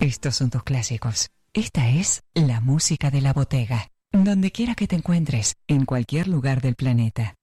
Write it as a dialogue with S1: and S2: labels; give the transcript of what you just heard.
S1: Estos son tus clásicos. Esta es la música de la botega. Donde quiera que te encuentres, en cualquier lugar del planeta.